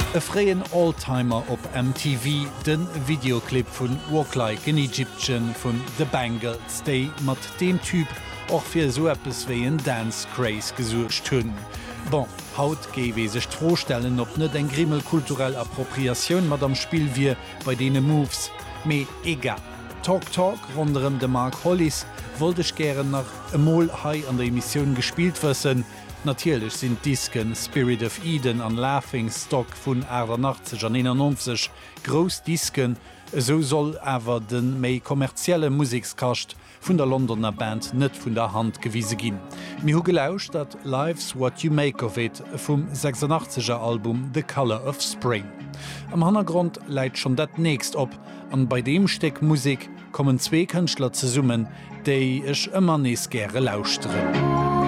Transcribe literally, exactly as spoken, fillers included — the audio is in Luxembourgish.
E freien Oldtimer op M T V, den Videoclip vun Walk Like an Egyptian vun The Bangles, déi mat dem Typ och fir so eppes wéi en Dance Craze gesuercht hunn. Bon, haut gewe sech trostellen op net eng grimmel kulturell Appropriatioun mat am Spiel wie bei dee Moves. Mei egal. Talk Talk rondem de Mark Hollis wolltech gieren nach e Mol hai an der Emissionioun gespielt wëssen. Natierlech sind Disken Spirit of Eden an Laughing Stock vun achtzig an einundneunzig Gros Disken, so soll awer den méi kommerzielle Musikskast vun der Londoner Band net vun der Hand gewiese ginn. Mi hu gelauscht dat Life's What You Make of It vum sechsundachtziger Album The Color of Spring. Am Hannergrund leiit schon dat nächst op, an bei dem Steck Musik kommen zwee Kënchtler ze summen, déi ech ëmmer nees gre lauschtere.